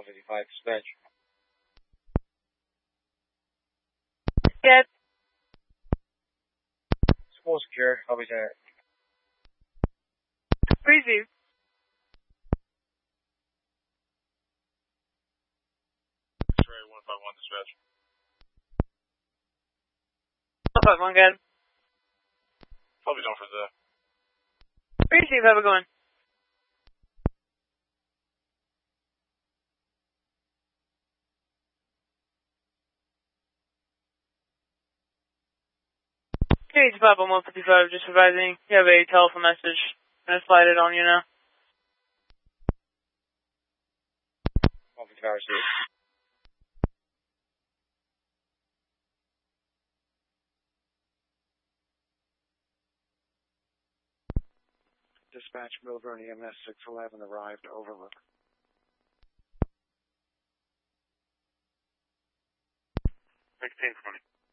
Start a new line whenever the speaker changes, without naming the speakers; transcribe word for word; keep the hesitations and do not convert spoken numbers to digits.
fifty-five dispatch.
Get.
School secure. I'll be there.
Receive.
X-ray one five one dispatch.
one five one, good.
I'll be done for the...
Receive, have a good one. Okay, it's Papa one fifty-five, just advising. You have a telephone message. I'm gonna slide it on you now.
one fifty-five received.
Dispatch, Milburn E M S six eleven arrived, Overlook.
sixteen twenty.